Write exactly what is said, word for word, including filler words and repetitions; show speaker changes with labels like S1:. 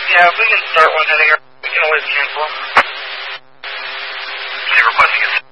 S1: Yeah, if we can start one heading, we can always cancel.
S2: Okay, requesting a